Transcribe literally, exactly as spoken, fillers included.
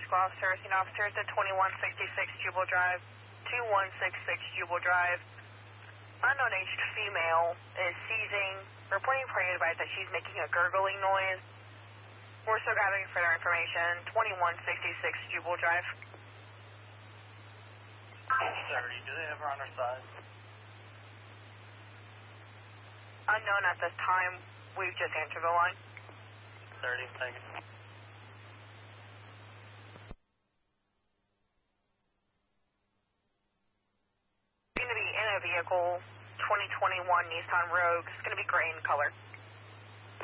school officer, seen officers at twenty-one sixty-six Jubal Drive, two one six six Jubal Drive. Unknown aged female is seizing, reporting party advice that she's making a gurgling noise. We're still gathering further information. twenty-one sixty-six Jubal Drive. thirty, do they have her on her side? Unknown at this time. We've just answered the line. thirty, thank you. Going to be in a vehicle, twenty twenty-one Nissan Rogue. It's going to be gray in color.